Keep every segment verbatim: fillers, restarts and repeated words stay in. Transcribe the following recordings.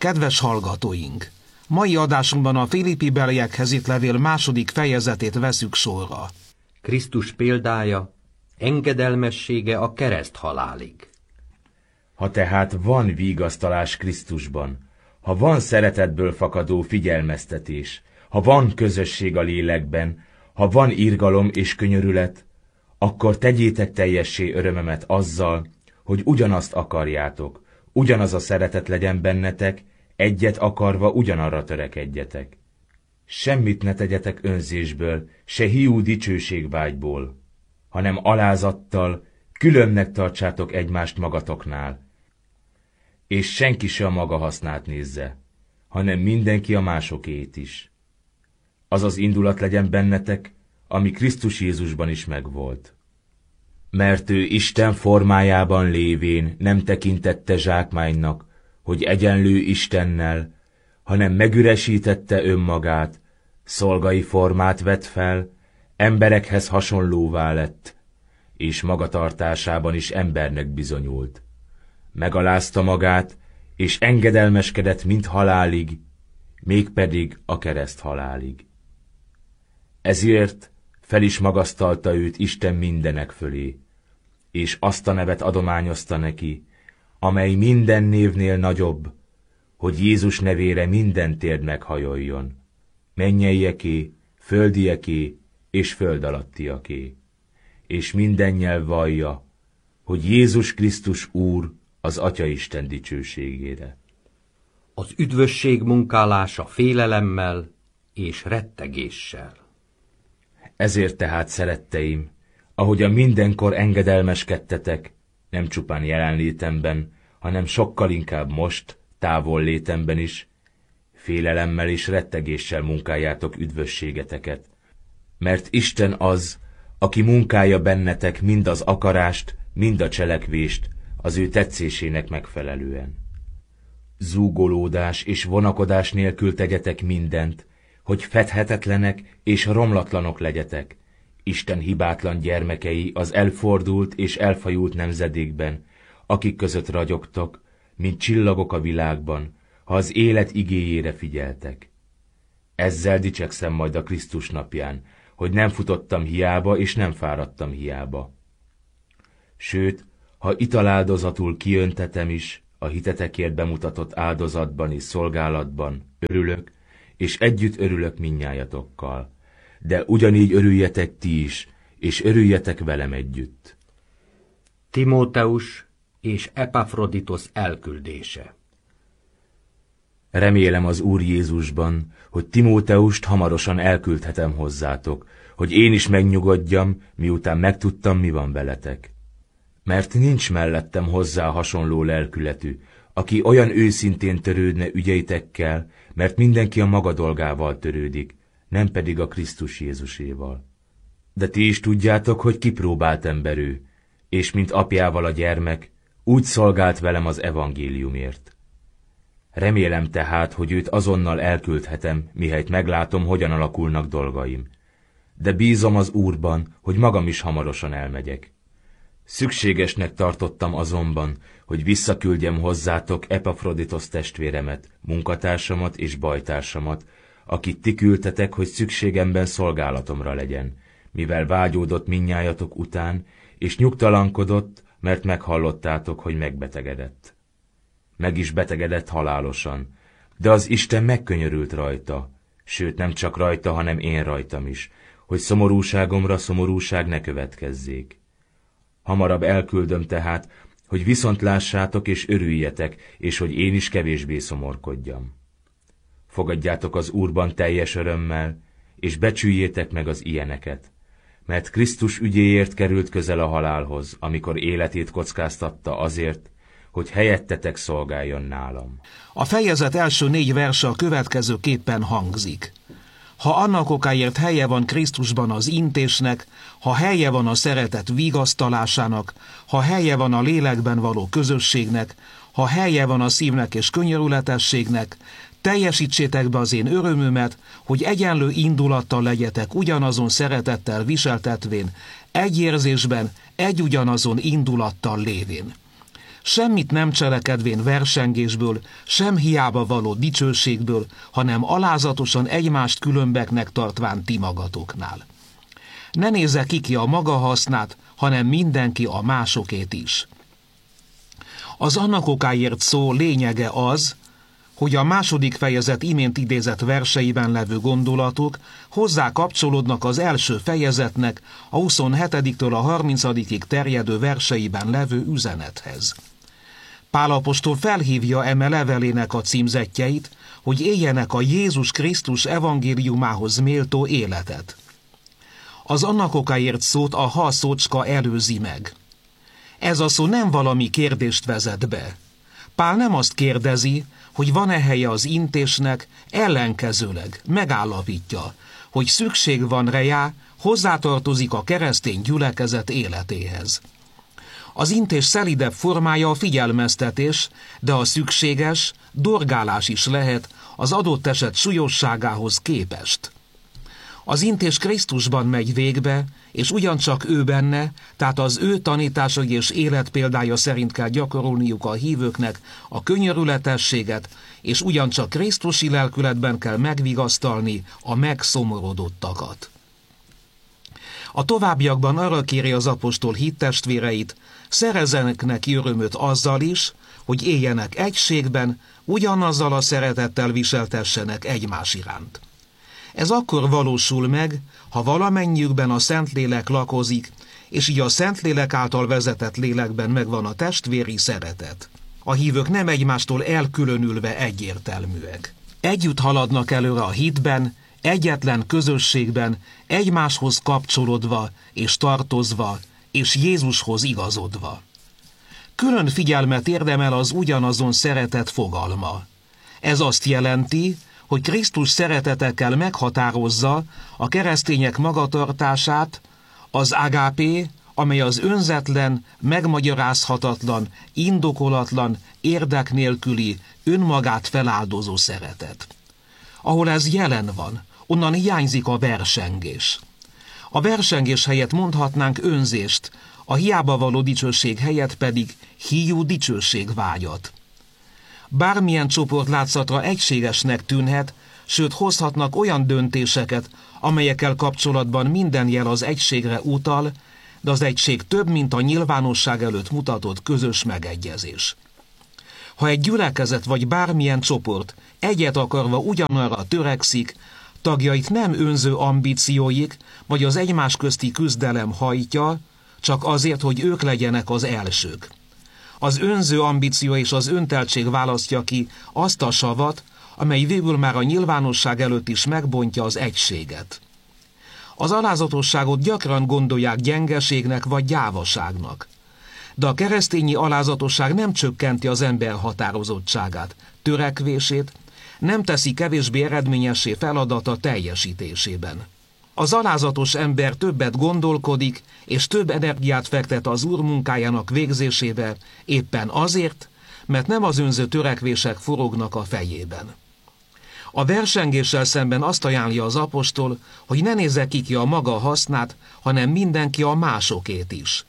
Kedves hallgatóink! Mai adásunkban a Filippi-beliekhez írt levél második fejezetét veszük sorra. Krisztus példája, engedelmessége a kereszthalálig. Ha tehát van vigasztalás Krisztusban, ha van szeretetből fakadó figyelmeztetés, ha van közösség a lélekben, ha van irgalom és könyörület, akkor tegyétek teljessé örömemet azzal, hogy ugyanazt akarjátok, ugyanaz a szeretet legyen bennetek, egyet akarva ugyanarra törekedjetek. Semmit ne tegyetek önzésből, se hiú dicsőségvágyból, hanem alázattal, különnek tartsátok egymást magatoknál, és senki se a maga hasznát nézze, hanem mindenki a másokét is. Az az indulat legyen bennetek, ami Krisztus Jézusban is megvolt. Mert ő Isten formájában lévén nem tekintette zsákmánynak, hogy egyenlő Istennel, hanem megüresítette önmagát, szolgai formát vett fel, emberekhez hasonlóvá lett, és magatartásában is embernek bizonyult. Megalázta magát, és engedelmeskedett mind halálig, mégpedig a kereszt halálig. Ezért fel is magasztalta őt Isten mindenek fölé, és azt a nevet adományozta neki, amely minden névnél nagyobb, hogy Jézus nevére minden térd meghajoljon, mennyeieké, földieké és föld alattiaké, és minden nyelv vallja, hogy Jézus Krisztus Úr az Atyaisten dicsőségére. Az üdvösség munkálása félelemmel és rettegéssel. Ezért tehát, szeretteim, ahogyan mindenkor engedelmeskedtetek, nem csupán jelenlétemben, hanem sokkal inkább most, távol létemben is, félelemmel és rettegéssel munkáljátok üdvösségeteket. Mert Isten az, aki munkálja bennetek mind az akarást, mind a cselekvést, az ő tetszésének megfelelően. Zúgolódás és vonakodás nélkül tegyetek mindent, hogy fedhetetlenek és romlatlanok legyetek, Isten hibátlan gyermekei az elfordult és elfajult nemzedékben, akik között ragyogtok, mint csillagok a világban, ha az élet igéjére figyeltek. Ezzel dicsekszem majd a Krisztus napján, hogy nem futottam hiába és nem fáradtam hiába. Sőt, ha italáldozatul kiöntetem is, a hitetekért bemutatott áldozatban és szolgálatban örülök, és együtt örülök mindnyájatokkal. De ugyanígy örüljetek ti is, és örüljetek velem együtt. Timóteus és Epafroditos elküldése. Remélem az Úr Jézusban, hogy Timóteust hamarosan elküldhetem hozzátok, hogy én is megnyugodjam, miután megtudtam, mi van veletek. Mert nincs mellettem hozzá hasonló lelkületű, aki olyan őszintén törődne ügyeitekkel, mert mindenki a maga dolgával törődik, nem pedig a Krisztus Jézuséval. De ti is tudjátok, hogy kipróbált ember ő, és mint apjával a gyermek, úgy szolgált velem az evangéliumért. Remélem tehát, hogy őt azonnal elküldhetem, mihelyt meglátom, hogyan alakulnak dolgaim. De bízom az Úrban, hogy magam is hamarosan elmegyek. Szükségesnek tartottam azonban, hogy visszaküldjem hozzátok Epafroditos testvéremet, munkatársamat és bajtársamat, akit ti küldtetek, hogy szükségemben szolgálatomra legyen, mivel vágyódott mindnyájatok után, és nyugtalankodott, mert meghallottátok, hogy megbetegedett. Meg is betegedett halálosan, de az Isten megkönyörült rajta, sőt nem csak rajta, hanem én rajtam is, hogy szomorúságomra szomorúság ne következzék. Hamarabb elküldöm tehát, hogy viszont lássátok és örüljetek, és hogy én is kevésbé szomorkodjam. Fogadjátok az Úrban teljes örömmel, és becsüljétek meg az ilyeneket, mert Krisztus ügyéért került közel a halálhoz, amikor életét kockáztatta azért, hogy helyettetek szolgáljon nálam. A fejezet első négy verse a következőképpen hangzik. Ha annak okáért helye van Krisztusban az intésnek, ha helye van a szeretet vigasztalásának, ha helye van a lélekben való közösségnek, ha helye van a szívnek és könyörületességnek, teljesítsétek be az én örömömet, hogy egyenlő indulattal legyetek ugyanazon szeretettel viseltetvén, egy érzésben, egy ugyanazon indulattal lévén. semmit nem cselekedvén versengésből, sem hiába való dicsőségből, hanem alázatosan egymást különbeknek tartván ti magatoknál. Ne nézze ki ki a maga hasznát, hanem mindenki a másokét is. Az annak okáért szó lényege az, hogy a második fejezet imént idézett verseiben levő gondolatok hozzá kapcsolódnak az első fejezetnek a huszonhetediktől a harmincadikig terjedő verseiben levő üzenethez. Pál apostol felhívja eme levelének a címzettjeit, hogy éljenek a Jézus Krisztus evangéliumához méltó életet. Az annak okáért szót a ha szócska előzi meg. Ez a szó nem valami kérdést vezet be. Pál nem azt kérdezi, hogy van-e helye az intésnek, ellenkezőleg megállapítja, hogy szükség van rá, hozzátartozik a keresztény gyülekezet életéhez. Az intés szelidebb formája a figyelmeztetés, de a szükséges, dorgálás is lehet az adott eset súlyosságához képest. Az intés Krisztusban megy végbe, és ugyancsak ő benne, tehát az ő tanításai és életpéldája szerint kell gyakorolniuk a hívőknek a könyörületességet, és ugyancsak krisztusi lelkületben kell megvigasztalni a megszomorodottakat. A továbbiakban arra kéri az apostol hittestvéreit, szerezzenek neki örömöt azzal is, hogy éljenek egységben, ugyanazzal a szeretettel viseltessenek egymás iránt. Ez akkor valósul meg, ha valamennyiükben a Szentlélek lakozik, és így a Szentlélek által vezetett lélekben megvan a testvéri szeretet. A hívők nem egymástól elkülönülve egyértelműek. Együtt haladnak előre a hitben, egyetlen közösségben, egymáshoz kapcsolódva és tartozva, és Jézushoz igazodva. Külön figyelmet érdemel az ugyanazon szeretet fogalma. Ez azt jelenti, hogy Krisztus szeretetekkel meghatározza a keresztények magatartását, az agápé, amely az önzetlen, megmagyarázhatatlan, indokolatlan, érdek nélküli, önmagát feláldozó szeretet. Ahol ez jelen van, onnan hiányzik a versengés. A versengés helyett mondhatnánk önzést, a hiába való dicsőség helyett pedig híjú dicsőségvágyat. Bármilyen csoport látszatra egységesnek tűnhet, sőt hozhatnak olyan döntéseket, amelyekkel kapcsolatban minden jel az egységre utal, de az egység több, mint a nyilvánosság előtt mutatott közös megegyezés. Ha egy gyülekezet vagy bármilyen csoport egyet akarva ugyanarra törekszik, tagjait nem önző ambícióik vagy az egymás közti küzdelem hajtja, csak azért, hogy ők legyenek az elsők. Az önző ambíció és az önteltség választja ki azt a savat, amely végül már a nyilvánosság előtt is megbontja az egységet. Az alázatosságot gyakran gondolják gyengeségnek vagy gyávaságnak. De a keresztényi alázatosság nem csökkenti az ember határozottságát, törekvését, nem teszi kevésbé eredményessé feladata teljesítésében. Az alázatos ember többet gondolkodik, és több energiát fektet az Úr munkájának végzésébe, éppen azért, mert nem az önző törekvések forognak a fejében. A versengéssel szemben azt ajánlja az apostol, hogy ne nézze ki ki a maga hasznát, hanem mindenki a másokét is.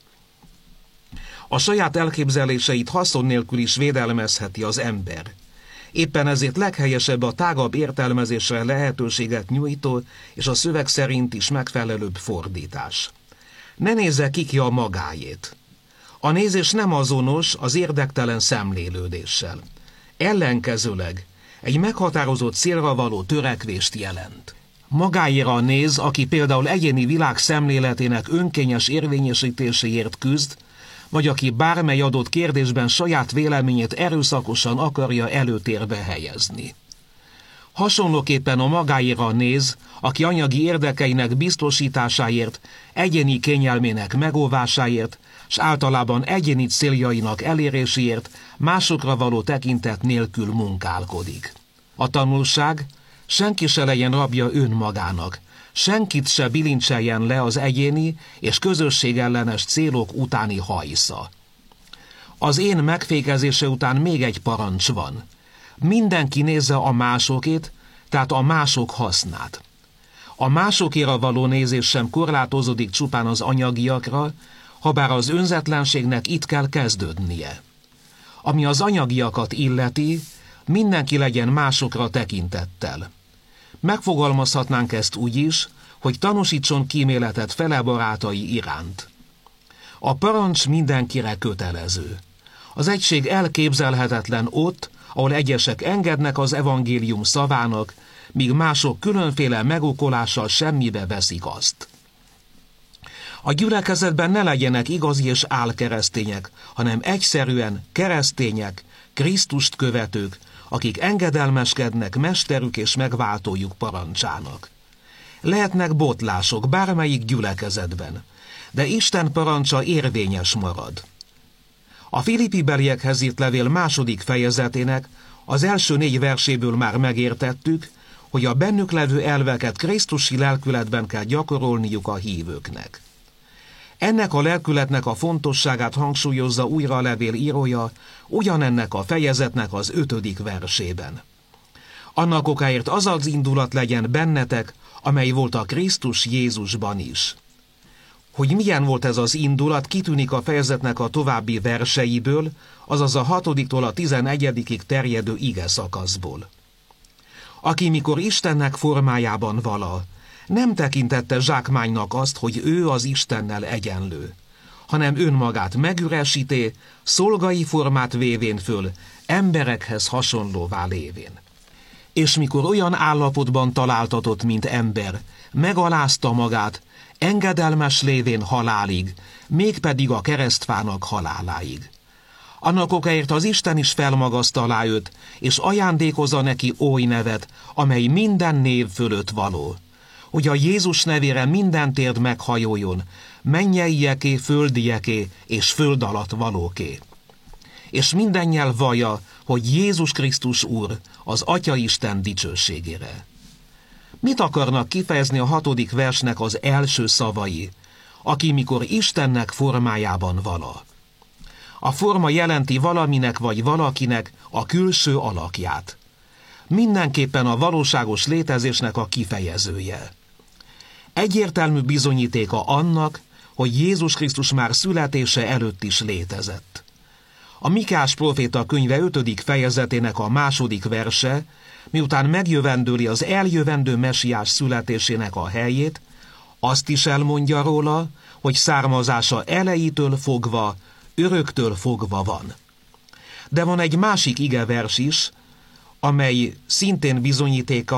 A saját elképzeléseit haszon nélkül is védelmezheti az ember. Éppen ezért leghelyesebb a tágabb értelmezésre lehetőséget nyújtó és a szöveg szerint is megfelelőbb fordítás. Ne nézze ki ki a magáét. A nézés nem azonos az érdektelen szemlélődéssel. Ellenkezőleg egy meghatározott célra való törekvést jelent. Magáéra néz, aki például egyéni világ szemléletének önkényes érvényesítéséért küzd, vagy aki bármely adott kérdésben saját véleményét erőszakosan akarja előtérbe helyezni. Hasonlóképpen a magáéra néz, aki anyagi érdekeinek biztosításáért, egyéni kényelmének megóvásáért, s általában egyéni céljainak eléréséért másokra való tekintet nélkül munkálkodik. A tanulság: senki se legyen rabja önmagának, senkit se bilincseljen le az egyéni és közösségellenes célok utáni hajsza. Az én megfékezése után még egy parancs van. Mindenki nézze a másokét, tehát a mások hasznát. A másokéra való nézés sem korlátozódik csupán az anyagiakra, habár az önzetlenségnek itt kell kezdődnie. Ami az anyagiakat illeti, mindenki legyen másokra tekintettel. Megfogalmazhatnánk ezt úgy is, hogy tanúsítson kíméletet fele barátai iránt. A parancs mindenkire kötelező. Az egység elképzelhetetlen ott, ahol egyesek engednek az evangélium szavának, míg mások különféle megokolással semmibe veszik azt. A gyülekezetben ne legyenek igazi és álkeresztények, hanem egyszerűen keresztények, Krisztust követők, akik engedelmeskednek mesterük és megváltójuk parancsának. Lehetnek botlások bármelyik gyülekezetben, de Isten parancsa érvényes marad. A Filippi-beliekhez írt levél második fejezetének az első négy verséből már megértettük, hogy a bennük levő elveket krisztusi lelkületben kell gyakorolniuk a hívőknek. Ennek a lelkületnek a fontosságát hangsúlyozza újra a levél írója ugyanennek a fejezetnek az ötödik versében. Annak okáért az az indulat legyen bennetek, amely volt a Krisztus Jézusban is. Hogy milyen volt ez az indulat, kitűnik a fejezetnek a további verseiből, azaz a hatodiktól a tizenegyedikig terjedő ige szakaszból. Aki mikor Istennek formájában vala, nem tekintette zsákmánynak azt, hogy ő az Istennel egyenlő, hanem önmagát megüresíté, szolgai formát vévén föl, emberekhez hasonlóvá lévén. És mikor olyan állapotban találtatott, mint ember, megalázta magát, engedelmes lévén halálig, mégpedig a keresztfának haláláig. Annak okáért az Isten is felmagasztalá őt, és ajándékozza neki oly nevet, amely minden név fölött való, hogy a Jézus nevére minden térd meghajoljon, mennyeieké, földieké és föld alatt valóké. És minden nyelv vallja, hogy Jézus Krisztus Úr, az Atya Isten dicsőségére. Mit akarnak kifejezni a hatodik versnek az első szavai, aki mikor Istennek formájában vala? A forma jelenti valaminek vagy valakinek a külső alakját. Mindenképpen a valóságos létezésnek a kifejezője. Egyértelmű bizonyítéka annak, hogy Jézus Krisztus már születése előtt is létezett. A Mikás próféta könyve ötödik fejezetének a második verse, miután megjövendőli az eljövendő mesiás születésének a helyét, azt is elmondja róla, hogy származása elejétől fogva, öröktől fogva van. De van egy másik igevers is, amely szintén bizonyítéka